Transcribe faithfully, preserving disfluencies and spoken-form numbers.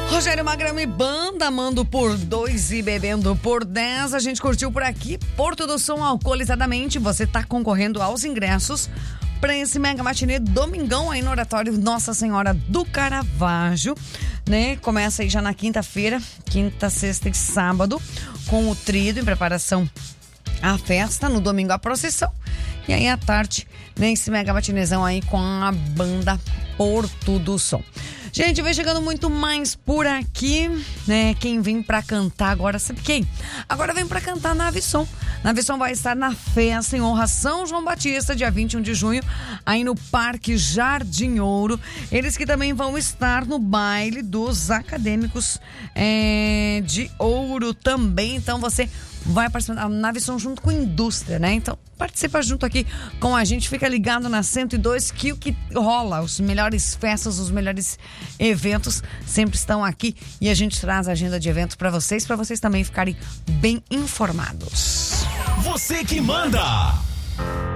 Rogério Magrão e banda, amando por dois e bebendo por dez. A gente curtiu por aqui Porto do Som alcoolizadamente. Você tá concorrendo aos ingressos para esse mega matinê domingão aí no Oratório Nossa Senhora do Caravaggio, né? Começa aí já na quinta-feira, quinta, sexta e sábado, com o tríduo em preparação à festa, no domingo a procissão. E aí à tarde, né, esse mega matinezão aí com a banda Porto do Som. Gente, vem chegando muito mais por aqui, né? Quem vem pra cantar agora, sabe quem? Agora vem pra cantar Navisson. Navisson vai estar na festa em honra a São João Batista, dia vinte e um de junho, aí no Parque Jardim Ouro. Eles que também vão estar no baile dos acadêmicos é, de Ouro também. Então você vai participar da Navisson junto com a indústria, né? Então participa junto aqui com a gente, fica ligado na cento e dois que o que rola, os melhores festas, os melhores eventos sempre estão aqui e a gente traz a agenda de eventos para vocês, para vocês também ficarem bem informados. Você que manda!